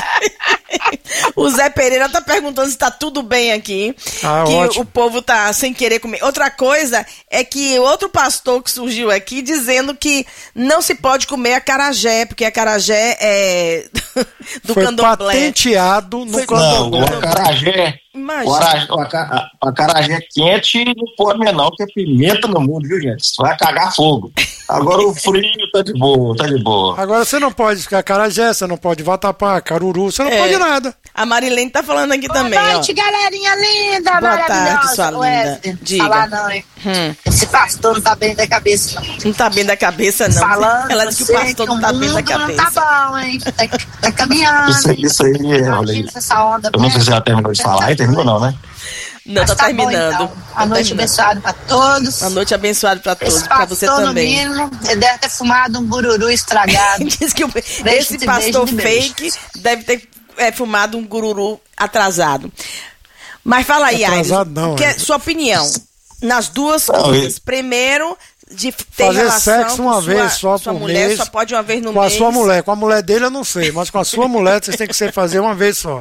[SPEAKER 2] O Zé Pereira tá perguntando se tá tudo bem aqui.
[SPEAKER 1] Ah,
[SPEAKER 2] que
[SPEAKER 1] ótimo.
[SPEAKER 2] o povo tá sem querer comer. Outra coisa é que outro pastor que surgiu aqui dizendo que não se pode comer acarajé, porque acarajé é do
[SPEAKER 1] Foi
[SPEAKER 2] candomblé.
[SPEAKER 1] patenteado no
[SPEAKER 2] Foi-
[SPEAKER 7] Não,
[SPEAKER 1] candomblé.
[SPEAKER 7] o acarajé, o
[SPEAKER 2] Imagina.
[SPEAKER 7] acarajé, o aca- o acarajé quente não pode mais não, porque é pimenta no mundo, viu, gente? Isso vai cagar fogo. Agora o frio tá de boa, tá de boa.
[SPEAKER 1] Agora você não pode ficar acarajé, você não pode vatapá, caruru, você não
[SPEAKER 2] É.
[SPEAKER 1] pode nada.
[SPEAKER 2] A Marilene tá falando aqui
[SPEAKER 11] Boa
[SPEAKER 2] também,
[SPEAKER 11] noite,
[SPEAKER 2] ó.
[SPEAKER 11] galerinha linda,
[SPEAKER 2] Boa
[SPEAKER 11] maravilhosa.
[SPEAKER 2] tarde, sua linda.
[SPEAKER 11] Wesley,
[SPEAKER 2] Diga.
[SPEAKER 11] Falar não, hein?
[SPEAKER 2] Hum,
[SPEAKER 11] Esse pastor não tá bem da cabeça, não.
[SPEAKER 2] não tá bem da cabeça, não.
[SPEAKER 11] Falando
[SPEAKER 2] Ela disse que o
[SPEAKER 11] você
[SPEAKER 2] pastor
[SPEAKER 11] que
[SPEAKER 2] não tá bem da
[SPEAKER 11] mundo
[SPEAKER 2] cabeça.
[SPEAKER 11] Não tá bom, hein? Tá, tá caminhando.
[SPEAKER 7] Isso, aí- isso aí, é, olha aí.
[SPEAKER 11] Imagina essa onda.
[SPEAKER 7] Eu não sei se ela terminou de falar, aí terminou não, né?
[SPEAKER 2] Não,
[SPEAKER 11] Mas
[SPEAKER 2] tá,
[SPEAKER 11] tá
[SPEAKER 2] terminando.
[SPEAKER 11] Bom, então.
[SPEAKER 2] Tá
[SPEAKER 11] A noite
[SPEAKER 2] terminando.
[SPEAKER 11] abençoada pra todos.
[SPEAKER 2] Uma noite abençoada pra todos,
[SPEAKER 11] Esse
[SPEAKER 2] pra você
[SPEAKER 11] pastor, no
[SPEAKER 2] também.
[SPEAKER 11] mínimo, ele deve ter fumado um bururu estragado.
[SPEAKER 2] Diz que o-
[SPEAKER 11] Beijo
[SPEAKER 2] esse
[SPEAKER 11] de
[SPEAKER 2] pastor
[SPEAKER 11] beijo de beijo.
[SPEAKER 2] fake deve ter é, fumado um gururu atrasado. Mas fala aí, Aires,
[SPEAKER 1] Atrasado não,
[SPEAKER 2] que é
[SPEAKER 1] é.
[SPEAKER 2] sua opinião nas duas
[SPEAKER 7] Não,
[SPEAKER 2] coisas. Primeiro, de ter
[SPEAKER 1] Fazer
[SPEAKER 2] relação
[SPEAKER 1] sexo uma
[SPEAKER 2] com
[SPEAKER 1] vez
[SPEAKER 2] sua,
[SPEAKER 1] só
[SPEAKER 2] sua
[SPEAKER 1] por
[SPEAKER 2] mulher,
[SPEAKER 1] mês.
[SPEAKER 2] só pode uma vez no
[SPEAKER 1] Com
[SPEAKER 2] mês.
[SPEAKER 1] a sua mulher. Com a mulher dele eu não sei, mas com a sua mulher vocês têm que ser fazer uma vez só.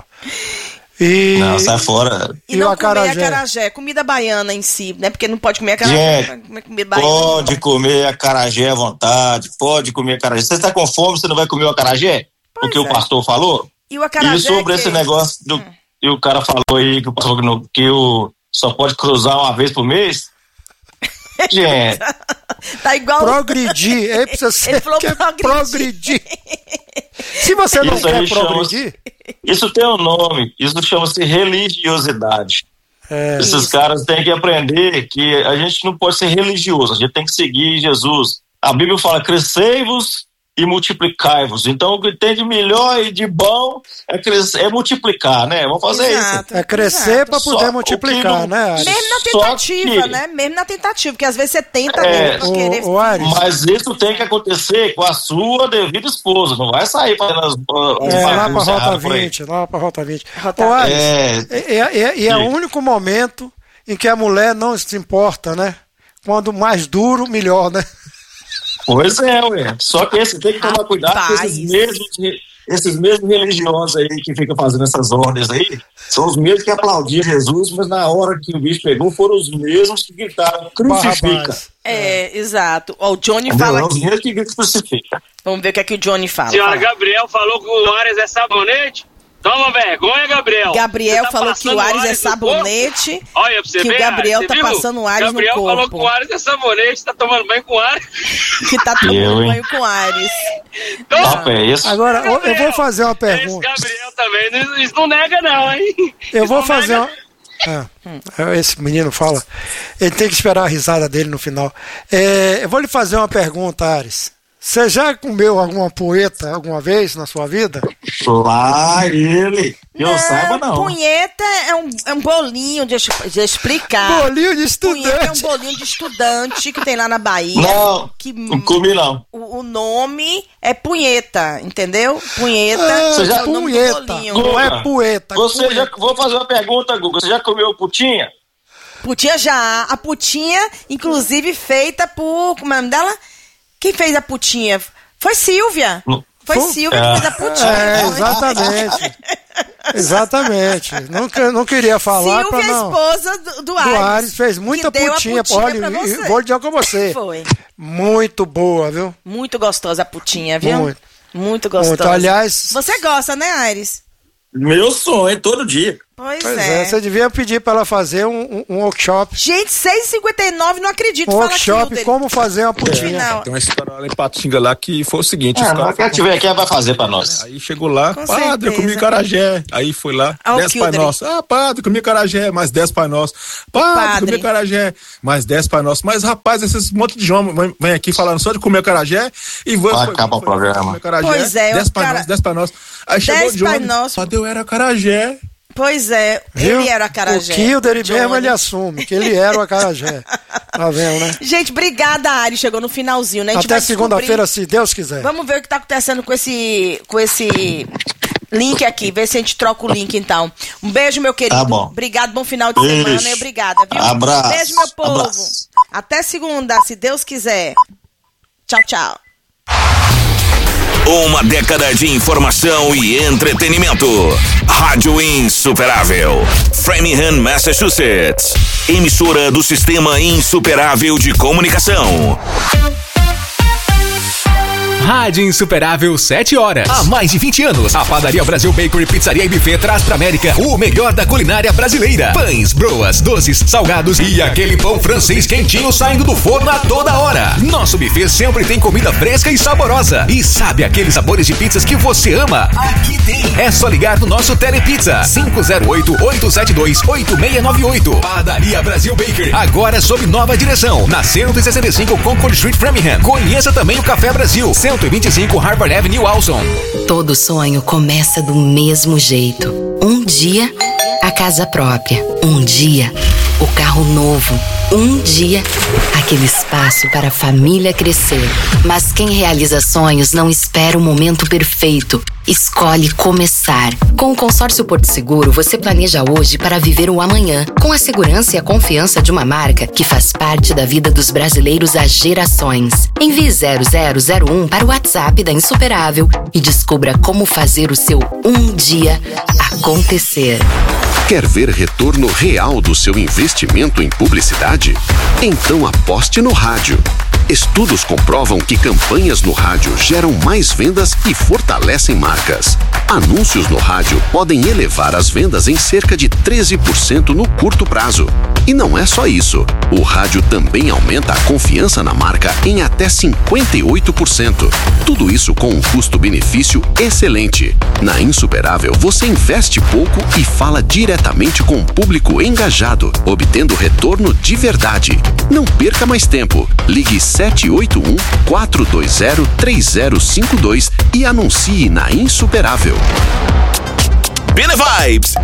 [SPEAKER 1] E,
[SPEAKER 7] Não, sai fora.
[SPEAKER 2] E,
[SPEAKER 1] E
[SPEAKER 2] não
[SPEAKER 1] o
[SPEAKER 2] comer
[SPEAKER 1] acarajé?
[SPEAKER 2] acarajé, comida baiana em si, né? Porque não pode comer acarajé,
[SPEAKER 7] Gente,
[SPEAKER 2] pode comer comida baiana.
[SPEAKER 7] Pode comer acarajé à vontade, pode comer acarajé. Você está com fome, você não vai comer o acarajé?
[SPEAKER 2] Pois
[SPEAKER 7] o que
[SPEAKER 2] é.
[SPEAKER 7] o pastor falou?
[SPEAKER 2] E o acarajé
[SPEAKER 7] E sobre
[SPEAKER 2] que-
[SPEAKER 7] esse negócio do que o cara falou aí, que o pastor que, não- que o, só pode cruzar uma vez por mês? Gente,
[SPEAKER 2] Tá igual...
[SPEAKER 1] progredir. É pra você
[SPEAKER 2] Ele falou
[SPEAKER 1] quer
[SPEAKER 2] progredir.
[SPEAKER 1] progredir. Se você não
[SPEAKER 7] Isso aí
[SPEAKER 1] quer
[SPEAKER 7] chama-
[SPEAKER 1] progredir,
[SPEAKER 7] isso tem um nome, isso chama-se religiosidade.
[SPEAKER 1] é,
[SPEAKER 7] Esses
[SPEAKER 2] Isso.
[SPEAKER 7] caras têm que aprender que a gente não pode ser religioso, a gente tem que seguir Jesus. A Bíblia fala, crescei-vos e multiplicai-vos. Então, o que tem de melhor e de bom é, crescer, é multiplicar, né? Vamos fazer
[SPEAKER 2] Exato,
[SPEAKER 1] é crescer
[SPEAKER 2] exato.
[SPEAKER 1] para poder
[SPEAKER 7] Só
[SPEAKER 1] multiplicar,
[SPEAKER 7] o que não-
[SPEAKER 1] né, Ares?
[SPEAKER 2] Mesmo na
[SPEAKER 7] Só
[SPEAKER 2] tentativa,
[SPEAKER 7] que-
[SPEAKER 2] né? Mesmo na tentativa, porque às vezes você tenta
[SPEAKER 7] É,
[SPEAKER 2] mesmo pra querer...
[SPEAKER 1] O, o Ares,
[SPEAKER 7] isso. Mas isso tem que acontecer com a sua devida esposa. Não vai sair fazendo as, as
[SPEAKER 1] é, lá pra
[SPEAKER 7] bagunças
[SPEAKER 1] Rota
[SPEAKER 7] erradas por aí.
[SPEAKER 1] vinte, lá pra Rota vinte.
[SPEAKER 2] Rota
[SPEAKER 1] Ô, Ares,
[SPEAKER 7] É,
[SPEAKER 1] E é, é- e é o
[SPEAKER 7] Sim.
[SPEAKER 1] único momento em que a mulher não se importa, né? Quando mais duro, melhor, né?
[SPEAKER 7] Pois é, ué. Só que esse tem que tomar cuidado com esses mesmos, esses mesmos religiosos aí que ficam fazendo essas ordens aí. São os mesmos que aplaudiam Jesus, mas na hora que o bicho pegou, foram os mesmos que gritaram, crucifica.
[SPEAKER 2] É, exato. Ó, o Johnny
[SPEAKER 7] Entendeu?
[SPEAKER 2] fala
[SPEAKER 7] É os
[SPEAKER 2] aqui.
[SPEAKER 7] mesmos que crucifica.
[SPEAKER 2] Vamos ver o que é que o Johnny fala.
[SPEAKER 10] Senhora
[SPEAKER 2] Fala.
[SPEAKER 10] Gabriel falou que o Ares é sabonete? Toma vergonha, Gabriel.
[SPEAKER 2] Gabriel
[SPEAKER 10] Você tá
[SPEAKER 2] falou que o
[SPEAKER 10] passando
[SPEAKER 2] Ares é
[SPEAKER 10] no
[SPEAKER 2] sabonete.
[SPEAKER 10] corpo? Olha pra você
[SPEAKER 2] que
[SPEAKER 10] ver,
[SPEAKER 2] o Gabriel
[SPEAKER 10] Ares,
[SPEAKER 2] tá
[SPEAKER 10] você viu?
[SPEAKER 2] passando o Ares
[SPEAKER 10] Gabriel
[SPEAKER 2] no
[SPEAKER 10] falou
[SPEAKER 2] corpo.
[SPEAKER 10] que o Ares é sabonete, tá tomando banho com o Ares.
[SPEAKER 2] Que tá tomando
[SPEAKER 7] Eu, hein?
[SPEAKER 2] banho com o Ares.
[SPEAKER 7] Papo é esse?
[SPEAKER 1] Agora, eu- eu vou fazer uma
[SPEAKER 10] Esse
[SPEAKER 1] pergunta.
[SPEAKER 10] Gabriel também, não- isso não nega não, hein?
[SPEAKER 1] Eu
[SPEAKER 10] Isso
[SPEAKER 1] vou
[SPEAKER 10] não
[SPEAKER 1] fazer
[SPEAKER 10] nega-
[SPEAKER 1] uma. É, esse menino fala. Ele tem que esperar a risada dele no final. É, eu vou lhe fazer uma pergunta, Ares. Você já comeu alguma poeta alguma vez na sua vida?
[SPEAKER 7] Lá ele. Que eu saiba, não.
[SPEAKER 2] Punheta é um, é um bolinho, deixa, deixa eu explicar.
[SPEAKER 1] Bolinho de estudante.
[SPEAKER 2] Punheta é um bolinho de estudante que tem lá na Bahia.
[SPEAKER 7] Não,
[SPEAKER 2] que
[SPEAKER 7] não comi não.
[SPEAKER 2] O, o nome é punheta, entendeu? Punheta.
[SPEAKER 1] Ah,
[SPEAKER 7] Você já-
[SPEAKER 2] é o nome do
[SPEAKER 1] punheta.
[SPEAKER 2] bolinho.
[SPEAKER 1] Não é poeta.
[SPEAKER 7] Você
[SPEAKER 1] punheta.
[SPEAKER 7] já, vou fazer uma pergunta, Guga. Você já comeu putinha?
[SPEAKER 2] Putinha já. A putinha, inclusive, feita por. Como é o nome dela? Quem fez a putinha? Foi Silvia.
[SPEAKER 7] Não.
[SPEAKER 2] Foi
[SPEAKER 1] Foi?
[SPEAKER 2] Silvia que fez a putinha.
[SPEAKER 1] É, exatamente. Exatamente. Não, que- não queria falar
[SPEAKER 2] Silvia,
[SPEAKER 1] pra não.
[SPEAKER 2] esposa do, do
[SPEAKER 1] Do
[SPEAKER 2] Ares.
[SPEAKER 1] Ares fez muita
[SPEAKER 2] que deu a
[SPEAKER 1] putinha.
[SPEAKER 2] putinha
[SPEAKER 1] Olha,
[SPEAKER 2] pra você.
[SPEAKER 1] vou dizer com você.
[SPEAKER 2] Foi.
[SPEAKER 1] Muito boa, viu?
[SPEAKER 2] Muito gostosa a putinha, viu?
[SPEAKER 1] Muito.
[SPEAKER 2] Muito gostosa.
[SPEAKER 1] Muito. Aliás,
[SPEAKER 2] Você gosta, né, Ares?
[SPEAKER 7] Meu sonho, todo dia.
[SPEAKER 2] Pois,
[SPEAKER 1] pois
[SPEAKER 2] é.
[SPEAKER 1] é, você devia pedir pra ela fazer um, um- um workshop.
[SPEAKER 2] Gente, seis e cinquenta e nove, não acredito.
[SPEAKER 1] Um
[SPEAKER 2] Fala
[SPEAKER 1] workshop
[SPEAKER 2] aquilo dele.
[SPEAKER 1] como fazer uma
[SPEAKER 2] No
[SPEAKER 1] putinha.
[SPEAKER 2] final.
[SPEAKER 12] Tem uma história lá em Patinga lá que foi o seguinte. os
[SPEAKER 7] Ah,
[SPEAKER 12] caras
[SPEAKER 7] mas quem tiver aqui vai fazer pra nós.
[SPEAKER 12] Aí chegou lá,
[SPEAKER 2] Com
[SPEAKER 12] padre, eu
[SPEAKER 2] certeza.
[SPEAKER 12] comi carajé. Aí foi lá,
[SPEAKER 2] Ah, o
[SPEAKER 12] dez pai
[SPEAKER 2] Kildare.
[SPEAKER 12] nosso. Ah, padre, comi carajé, mais dez pai nosso. Padre,
[SPEAKER 2] Padre.
[SPEAKER 12] comi carajé, mais dez pai nosso. Mas rapaz, esses monte de homem vem, vem aqui falando só de comer carajé e vou.
[SPEAKER 7] Vai acabar o programa.
[SPEAKER 12] Comer carajé,
[SPEAKER 2] Pois é,
[SPEAKER 12] dez
[SPEAKER 2] o
[SPEAKER 12] pai
[SPEAKER 2] cara-
[SPEAKER 12] nosso, dez pai nosso. Aí chegou
[SPEAKER 2] Dez
[SPEAKER 12] o Johnny,
[SPEAKER 2] Pai Nosso.
[SPEAKER 12] padre, eu era carajé.
[SPEAKER 2] Pois é,
[SPEAKER 1] Viu?
[SPEAKER 2] ele era acarajé.
[SPEAKER 1] O Kildare mesmo
[SPEAKER 2] Johnny.
[SPEAKER 1] ele assume que ele era o acarajé. Tá vendo, né?
[SPEAKER 2] Gente, obrigada, Ari. Chegou no finalzinho, né? A gente
[SPEAKER 1] Até
[SPEAKER 2] vai
[SPEAKER 1] segunda-feira,
[SPEAKER 2] descobrir-
[SPEAKER 1] se Deus quiser.
[SPEAKER 2] Vamos ver o que tá acontecendo com esse, com esse link aqui. Ver se a gente troca o link, então. Um beijo, meu querido.
[SPEAKER 7] Tá bom.
[SPEAKER 2] Obrigado, bom final de
[SPEAKER 7] Beijo.
[SPEAKER 2] semana e obrigada, viu?
[SPEAKER 7] Abraço.
[SPEAKER 2] Beijo, meu povo.
[SPEAKER 7] Abraço.
[SPEAKER 2] Até segunda, se Deus quiser. Tchau, tchau.
[SPEAKER 13] Uma década de informação e entretenimento. Rádio Insuperável. Framingham, Massachusetts. Emissora do Sistema Insuperável de Comunicação.
[SPEAKER 14] Rádio Insuperável, sete horas. Há mais de vinte anos, a Padaria Brasil Bakery, Pizzaria e Buffet traz pra América o melhor da culinária brasileira. Pães, broas, doces, salgados e aquele pão francês quentinho saindo do forno a toda hora. Nosso buffet sempre tem comida fresca e saborosa. E sabe aqueles sabores de pizzas que você ama? Aqui tem. É só ligar no nosso Telepizza cinco zero oito, oito sete dois, oito seis nove oito. Padaria Brasil Bakery, agora sob nova direção, na cento e sessenta e cinco Concord Street, Framingham. Conheça também o Café Brasil, cento e vinte e cinco Harvard Avenue, Walson.
[SPEAKER 15] Todo sonho começa do mesmo jeito. Um dia, a casa própria. Um dia, o carro novo. Um dia, aquele espaço para a família crescer. Mas quem realiza sonhos não espera o momento perfeito. Escolhe começar. Com o consórcio Porto Seguro, você planeja hoje para viver o amanhã, com a segurança e a confiança de uma marca que faz parte da vida dos brasileiros há gerações. Envie zero zero zero um para o WhatsApp da Insuperável e descubra como fazer o seu um dia acontecer.
[SPEAKER 16] Quer ver retorno real do seu investimento em publicidade? Então aposte no rádio. Estudos comprovam que campanhas no rádio geram mais vendas e fortalecem marcas. Anúncios no rádio podem elevar as vendas em cerca de treze por cento no curto prazo. E não é só isso. O rádio também aumenta a confiança na marca em até cinquenta e oito por cento. Tudo isso com um custo-benefício excelente. Na Insuperável, você investe pouco e fala diretamente com um público engajado, obtendo retorno de verdade. Não perca mais tempo. Ligue sete oito um, quatro dois zero, três zero cinco dois e anuncie na Insuperável.
[SPEAKER 13] Bene Vibes